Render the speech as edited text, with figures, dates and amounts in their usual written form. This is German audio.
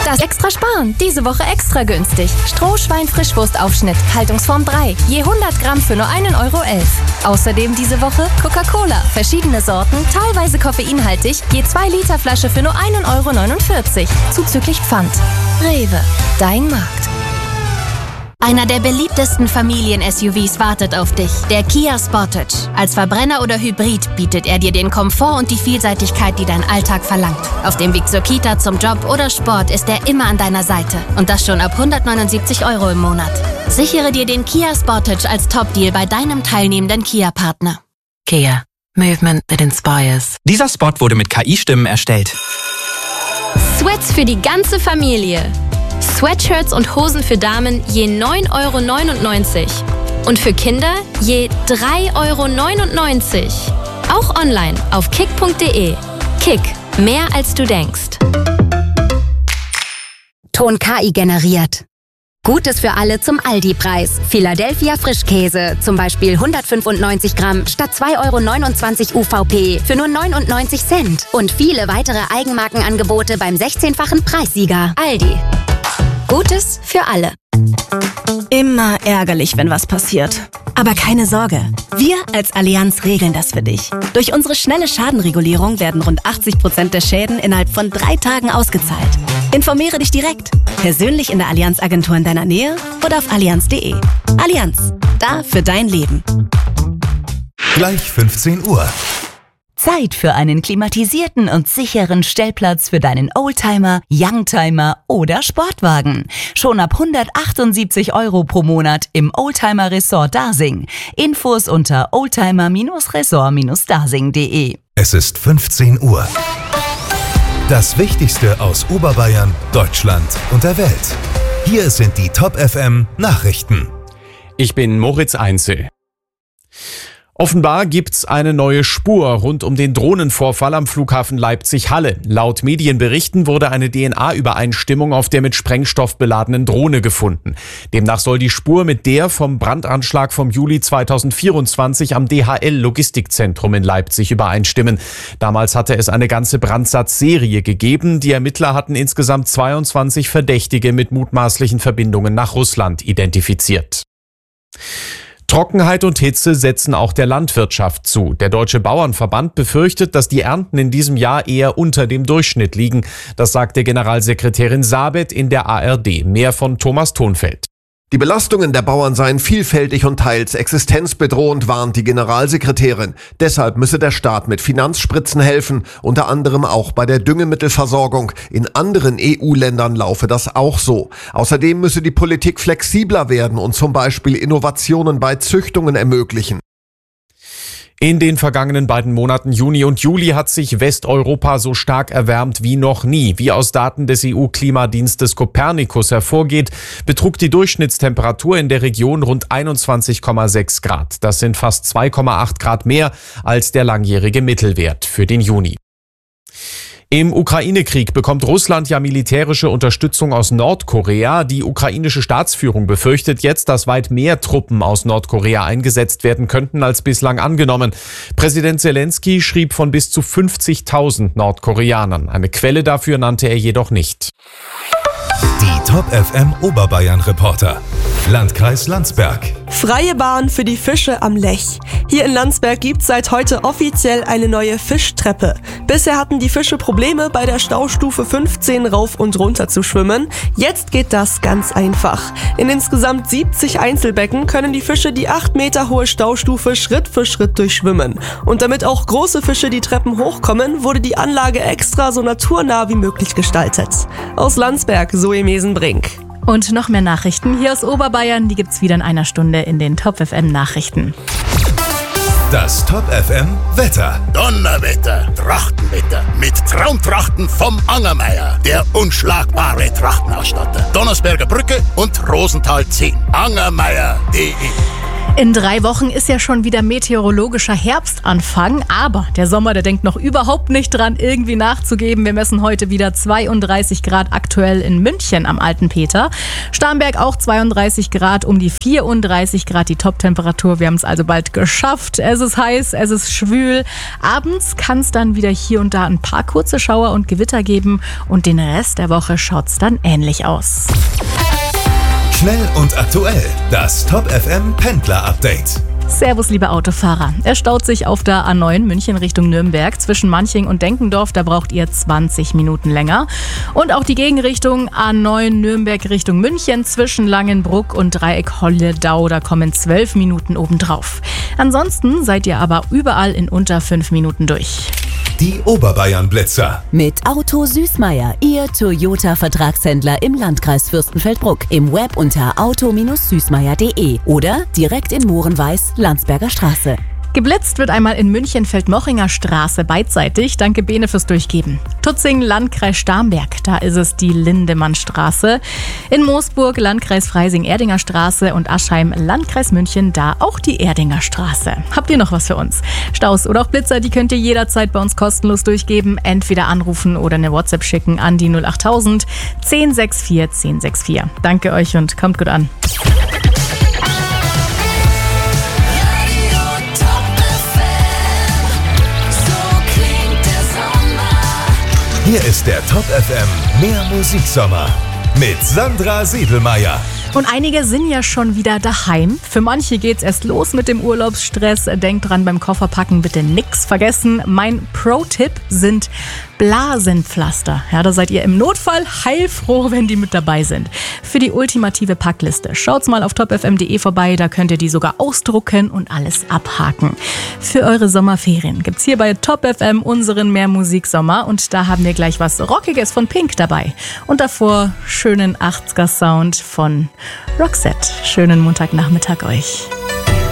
Das extra sparen. Diese Woche extra günstig. Strohschwein-Frischwurstaufschnitt. Haltungsform 3. Je 100 Gramm für nur 1,11 Euro. Außerdem diese Woche Coca-Cola. Verschiedene Sorten, teilweise koffeinhaltig. Je 2 Liter Flasche für nur 1,49 Euro. Zuzüglich Pfand. Rewe. Dein Markt. Einer der beliebtesten Familien-SUVs wartet auf dich. Der Kia Sportage. Als Verbrenner oder Hybrid bietet er dir den Komfort und die Vielseitigkeit, die dein Alltag verlangt. Auf dem Weg zur Kita, zum Job oder Sport ist er immer an deiner Seite. Und das schon ab 179 Euro im Monat. Sichere dir den Kia Sportage als Top-Deal bei deinem teilnehmenden Kia-Partner. Kia. Movement that inspires. Dieser Spot wurde mit KI-Stimmen erstellt. Sweats für die ganze Familie. Sweatshirts und Hosen für Damen je 9,99 Euro. Und für Kinder je 3,99 Euro. Auch online auf kick.de. Kick. Mehr als du denkst. Ton KI generiert. Gutes für alle zum Aldi-Preis. Philadelphia Frischkäse, zum Beispiel 195 Gramm statt 2,29 Euro UVP für nur 99 Cent. Und viele weitere Eigenmarkenangebote beim 16-fachen Preissieger. Aldi. Gutes für alle. Immer ärgerlich, wenn was passiert. Aber keine Sorge, wir als Allianz regeln das für dich. Durch unsere schnelle Schadenregulierung werden rund 80% der Schäden innerhalb von 3 Tagen ausgezahlt. Informiere dich direkt, persönlich in der Allianz-Agentur in deiner Nähe oder auf allianz.de. Allianz, da für dein Leben. Gleich 15 Uhr. Zeit für einen klimatisierten und sicheren Stellplatz für deinen Oldtimer, Youngtimer oder Sportwagen. Schon ab 178 Euro pro Monat im Oldtimer Resort Dasing. Infos unter oldtimer-resort-dasing.de. Es ist 15 Uhr. Das Wichtigste aus Oberbayern, Deutschland und der Welt. Hier sind die Top FM Nachrichten. Ich bin Moritz Einzel. Offenbar gibt's eine neue Spur rund um den Drohnenvorfall am Flughafen Leipzig-Halle. Laut Medienberichten wurde eine DNA-Übereinstimmung auf der mit Sprengstoff beladenen Drohne gefunden. Demnach soll die Spur mit der vom Brandanschlag vom Juli 2024 am DHL-Logistikzentrum in Leipzig übereinstimmen. Damals hatte es eine ganze Brandsatzserie gegeben. Die Ermittler hatten insgesamt 22 Verdächtige mit mutmaßlichen Verbindungen nach Russland identifiziert. Trockenheit und Hitze setzen auch der Landwirtschaft zu. Der Deutsche Bauernverband befürchtet, dass die Ernten in diesem Jahr eher unter dem Durchschnitt liegen. Das sagte Generalsekretärin Sabet in der ARD. Mehr von Thomas Thonfeld. Die Belastungen der Bauern seien vielfältig und teils existenzbedrohend, warnt die Generalsekretärin. Deshalb müsse der Staat mit Finanzspritzen helfen, unter anderem auch bei der Düngemittelversorgung. In anderen EU-Ländern laufe das auch so. Außerdem müsse die Politik flexibler werden und zum Beispiel Innovationen bei Züchtungen ermöglichen. In den vergangenen beiden Monaten Juni und Juli hat sich Westeuropa so stark erwärmt wie noch nie. Wie aus Daten des EU-Klimadienstes Copernicus hervorgeht, betrug die Durchschnittstemperatur in der Region rund 21,6 Grad. Das sind fast 2,8 Grad mehr als der langjährige Mittelwert für den Juni. Im Ukraine-Krieg bekommt Russland ja militärische Unterstützung aus Nordkorea. Die ukrainische Staatsführung befürchtet jetzt, dass weit mehr Truppen aus Nordkorea eingesetzt werden könnten als bislang angenommen. Präsident Zelensky schrieb von bis zu 50.000 Nordkoreanern. Eine Quelle dafür nannte er jedoch nicht. Die Top FM Oberbayern Reporter. Landkreis Landsberg. Freie Bahn für die Fische am Lech. Hier in Landsberg gibt's seit heute offiziell eine neue Fischtreppe. Bisher hatten die Fische Probleme, bei der Staustufe 15 rauf und runter zu schwimmen. Jetzt geht das ganz einfach. In insgesamt 70 Einzelbecken können die Fische die 8 Meter hohe Staustufe Schritt für Schritt durchschwimmen. Und damit auch große Fische die Treppen hochkommen, wurde die Anlage extra so naturnah wie möglich gestaltet. Aus Landsberg, Zoe Mesenbrink. Und noch mehr Nachrichten hier aus Oberbayern, die gibt's wieder in einer Stunde in den Top FM Nachrichten. Das Top FM Wetter. Donnerwetter, Trachtenwetter mit Traumtrachten vom Angermeier, der unschlagbare Trachtenausstatter. Donnersberger Brücke und Rosenthal 10. Angermeier.de In 3 Wochen ist ja schon wieder meteorologischer Herbstanfang, aber der Sommer, der denkt noch überhaupt nicht dran, irgendwie nachzugeben. Wir messen heute wieder 32 Grad aktuell in München am Alten Peter. Starnberg auch 32 Grad, um die 34 Grad die Top-Temperatur. Wir haben es also bald geschafft. Es ist heiß, es ist schwül. Abends kann es dann wieder hier und da ein paar kurze Schauer und Gewitter geben und den Rest der Woche schaut es dann ähnlich aus. Schnell und aktuell, das Top FM Pendler Update. Servus, liebe Autofahrer. Es staut sich auf der A9 München Richtung Nürnberg zwischen Manching und Denkendorf. Da braucht ihr 20 Minuten länger. Und auch die Gegenrichtung A9 Nürnberg Richtung München zwischen Langenbruck und Dreieck Holledau. Da kommen 12 Minuten obendrauf. Ansonsten seid ihr aber überall in unter 5 Minuten durch. Die Oberbayern-Blitzer. Mit Auto Süßmeier, Ihr Toyota-Vertragshändler im Landkreis Fürstenfeldbruck. Im Web unter auto-süßmeier.de oder direkt in Mohrenweiß, Landsberger Straße. Geblitzt wird einmal in München Feldmochinger Straße beidseitig. Danke Bene fürs Durchgeben. Tutzing, Landkreis Starnberg, da ist es die Lindemannstraße. In Moosburg, Landkreis Freising-Erdinger Straße und Aschheim, Landkreis München, da auch die Erdinger Straße. Habt ihr noch was für uns? Staus oder auch Blitzer, die könnt ihr jederzeit bei uns kostenlos durchgeben. Entweder anrufen oder eine WhatsApp schicken an die 08000 1064 1064. Danke euch und kommt gut an. Hier ist der Top FM Mehr Musiksommer mit Sandra Siedelmeier. Und einige sind ja schon wieder daheim. Für manche geht's erst los mit dem Urlaubsstress. Denkt dran, beim Kofferpacken bitte nix vergessen. Mein Pro-Tipp sind Blasenpflaster. Ja, da seid ihr im Notfall heilfroh, wenn die mit dabei sind. Für die ultimative Packliste schaut's mal auf topfm.de vorbei. Da könnt ihr die sogar ausdrucken und alles abhaken. Für eure Sommerferien gibt's hier bei Top FM unseren Mehr Musiksommer. Und da haben wir gleich was Rockiges von Pink dabei. Und davor schönen 80er Sound von Roxette. Schönen Montagnachmittag euch.